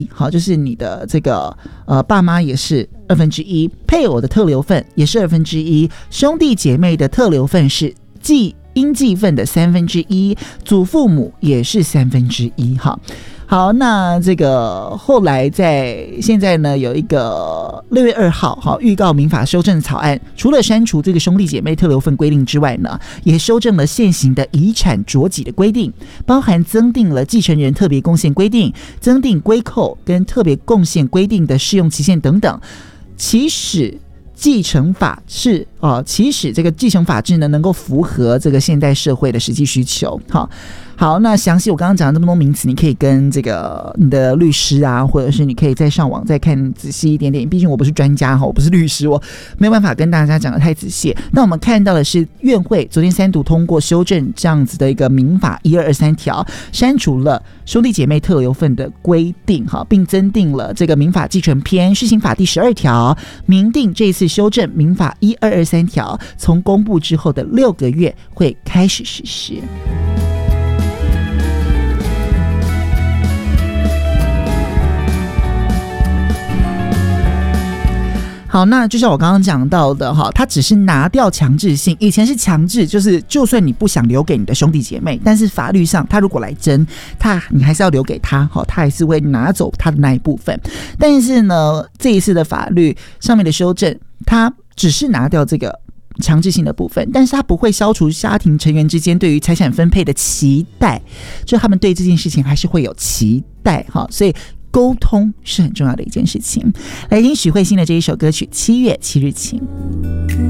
好，就是你的这个爸妈也是1/2，配偶的特留份也是1/2，兄弟姐妹的特留份是应继份的1/3，祖父母也是1/3。好，那这个后来现在呢，有一个6月2号预告民法修正草案，除了删除这个兄弟姐妹特留份规定之外呢，也修正了现行的遗产酌给的规定，包含增订了继承人特别贡献规定，增订归扣跟特别贡献规定的适用期限等等。其实继承法制其实这个继承法制呢，能够符合这个现代社会的实际需求。好，那详细我刚刚讲了这么多名词，你可以跟这个你的律师啊，或者是你可以再上网再看仔细一点点。毕竟我不是专家我不是律师，我没有办法跟大家讲的太仔细。那我们看到的是院会昨天3读通过修正这样子的一个民法1223条，删除了兄弟姐妹特留份的规定并增订了这个民法继承篇施行法第12条，明定这次修正民法1223条从公布之后的6个月会开始实施。好，那就像我刚刚讲到的它只是拿掉强制性，以前是强制，就是就算你不想留给你的兄弟姐妹，但是法律上他如果来争，你还是要留给他还是会拿走他的那一部分。但是呢，这一次的法律上面的修正，他只是拿掉这个强制性的部分，但是他不会消除家庭成员之间对于财产分配的期待，就他们对这件事情还是会有期待所以沟通是很重要的一件事情。来听许慧欣的这一首歌曲《7月7日晴》。